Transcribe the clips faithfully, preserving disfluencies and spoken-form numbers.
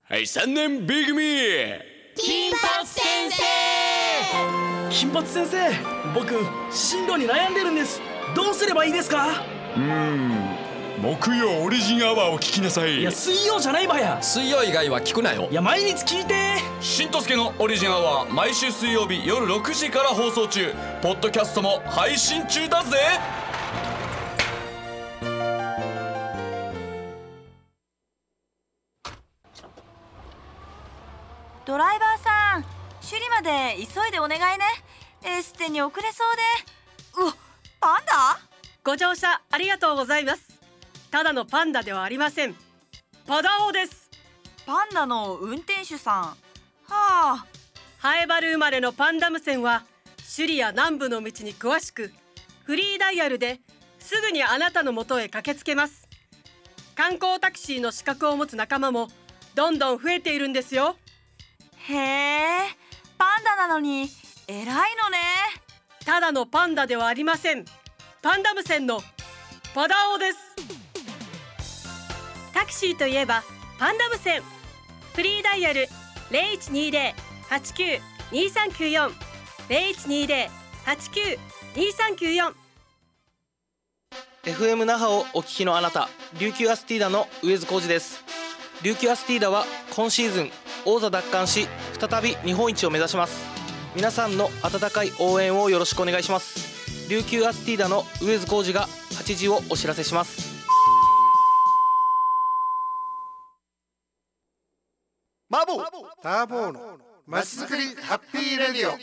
はいさんねん B 組金髪先生。 金髪先生、僕進路に悩んでるんです。どうすればいいですか？ うーん木曜オリジンアワーを聞きなさい。 いや水曜じゃないばや。 水曜以外は聞くなよ。 いや毎日聞いて。 しんとすけのオリジンアワー毎週水曜日夜ろくじから放送中。ポッドキャストも配信中だぜ。 ドライバーさん、首里まで急いでお願いね。エステに遅れそうで。うわ、パンダ？ ご乗車ありがとうございます。ただのパンダではありません。パダオです。 パンダの運転手さん。はあ。 ハエバル生まれのパンダム線は首里や南部の道に詳しく、フリーダイヤルですぐにあなたの元へ駆けつけます。観光タクシーの資格を持つ仲間もどんどん増えているんですよ。 へえ、パンダなのに偉いのね。 ただのパンダではありません。パンダム線のパダオです。タクシーといえばパンダム線。フリーダイヤル ゼロいちにゼロ はちきゅう にさんきゅうよん ゼロいちにゼロ はちきゅう にさんきゅうよん。 エフエム 那覇をお聞きのあなた、琉球アスティーダの上津浩二です。琉球アスティーダは今シーズン王座奪還し、再び日本一を目指します。皆さんの温かい応援をよろしくお願いします。琉球アスティーダの上津浩二がはちじをお知らせします。 マボーターボーのまちづくりハッピーレディオ。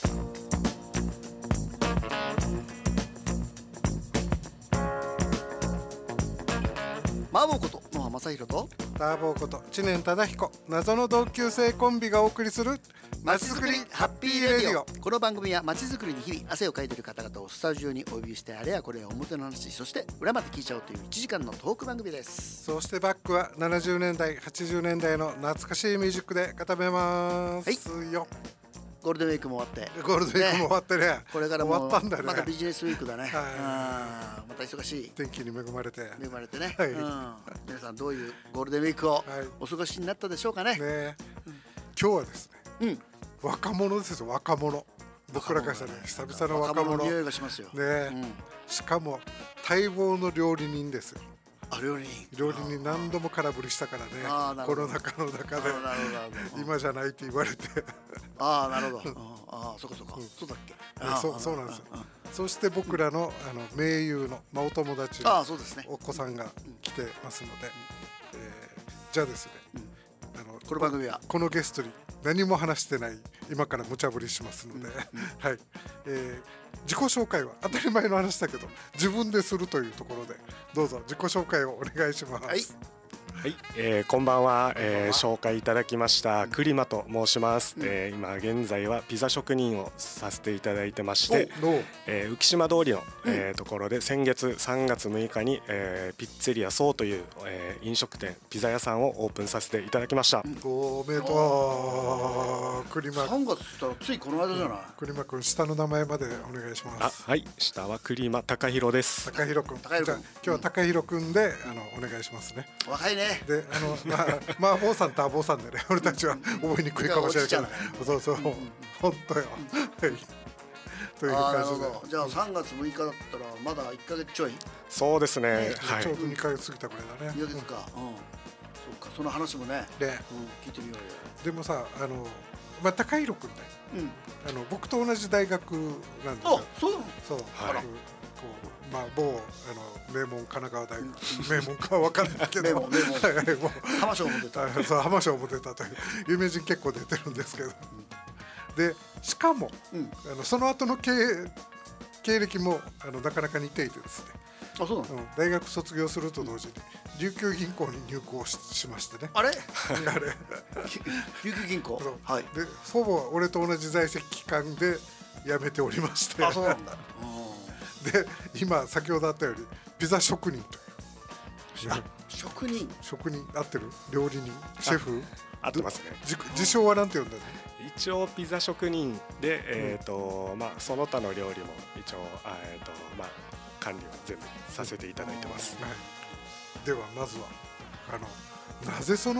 マボーこと野浜正宏とターボーこと知念忠彦、謎の同級生コンビがお送りするまちづくりハッピーレディオ。この番組はまちづくりに日々汗をかいている方々をスタジオにお呼びして、あれやこれや表の話、そして裏まで聞いちゃおうといういちじかんのトーク番組です。 そしてバックはななじゅうねんだいはちじゅうねんだいの懐かしいミュージックで固めます、はい、よ。 ゴールデンウィークも終わってゴールデンウィークも終わってね、ねこれからも終わったんだね。 またビジネスウィークだね、はい、あまた忙しい天気に恵まれて恵まれてね、 はい、 うん、皆さんどういうゴールデンウィークをお過ごしになったでしょうかね。 ね、うん、今日はですね、うん、若者ですよ。若者、僕らからしたら、ね、久々の若者、 若者の匂いがしますよ、ね、 うん、しかも待望の料理人ですよ。 あ、料理人料理人何度も空振りしたからね、コロナ禍の中で今じゃないって言われてああ、なるほどああ、そこそこ、うん、そうだっけ。 そう、そうなんですよ。そして僕らの、あの盟友の、まあ、お友達のお子さんが来てますので、えー、じゃあですね、うん、あのこの番組はこのゲストに何も話してない今から無茶ぶりしますので、うんうん、はい、えー、自己紹介は当たり前の話だけど自分でするというところで、どうぞ自己紹介をお願いします。 はい、 はい、えー、こんばんは、えー、紹介いただきましたクリマと申します、うん、えー、今現在はピザ職人をさせていただいてまして、えー、浮島通りの、えー、ところで先月さんがつむいかに、えー、ピッツェリアソーという、えー、飲食店ピザ屋さんをオープンさせていただきました。 おめでとう。クリマさんがつったらついこの間じゃない、うん、 クリマ君、下の名前までお願いします。 あ、はい、下はクリマ高弘です。 高弘君、じゃあ今日は高弘君であのお願いしますね。 若いね。 で、あのまあ、まあ坊さんとアボさんでね、俺たちは覚えにくいかもしれないけど、そうそう、本当よ。という感じで。 じゃあさんがつむいかだったらまだいっかげつちょい。 そうですね。 ちょうどにかげつ過ぎたくらいだね。 にかげつか。うん。そうか、その話もね。 で、 聞いてみようよ。 でもさ、あのまあ高弘君だよ。あの僕と同じ大学なんですよ。 あ、そうなの。 そう。はい。まあ、某あの名門神奈川大学、名門かは分かんないけど、 浜賞も出た、 そう、浜賞も出たという有名人結構出てるんですけど、でしかも、うん、あのその後の経経歴もあのなかなか似ていてですね、 あ、そうなの、 うん、大学卒業すると同時に琉球銀行に入行 し, しましてね。 あれあれ琉球銀行、 はい、でほぼ俺と同じ在籍期間で辞めておりまして。 あ、そうなんだで今先ほどあったようにピザ職人という。 あ、職人職人合ってる？料理人、シェフ合ってますね。 自称はなんて呼んだの？ 一応ピザ職人で、えーとまあ、その他の料理も一応、えーとまあ、管理は全部させていただいてます、 はい、ではまずはあのなぜその